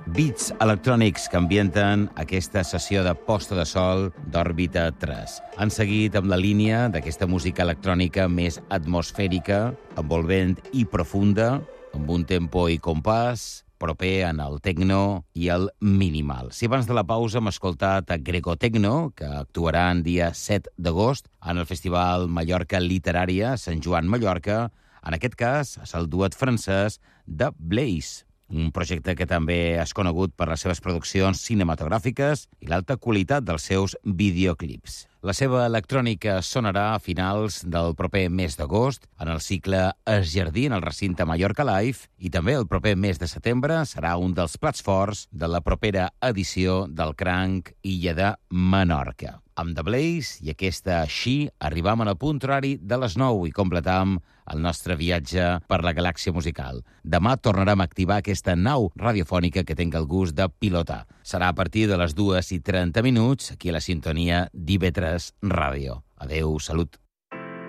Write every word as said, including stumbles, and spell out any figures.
beats electrònics que ambienten aquesta sessió de posta de sol d'Òrbita tres. Han seguit amb la línia d'aquesta música electrònica més atmosfèrica, envolvent i profunda, amb un tempo i compàs proper en el techno i el minimal. Si abans de la pausa hem escoltat a Greco Techno, que actuarà en dia set d'agost en el Festival Mallorca Literària Sant Joan Mallorca, en aquest cas és el duet francès de Blaze, un projecte que també és conegut per les seves produccions cinematogràfiques i l'alta qualitat dels seus videoclips. La seva electrònica sonarà a finals del proper mes d'agost en el cicle Es Jardí en el recinte Mallorca Live i també el proper mes de setembre serà un dels plats forts de la propera edició del Cranc Illa de Menorca. Amb The Blaze i aquesta Així arribam al punt horari de les nou i completam el nostre viatge per la galàxia musical. Demà tornarem a activar aquesta nau radiofònica que tinc el gust de pilotar. Serà a partir de les dues i trenta minuts aquí a la sintonia d'I V tres Ràdio. Adéu, salut.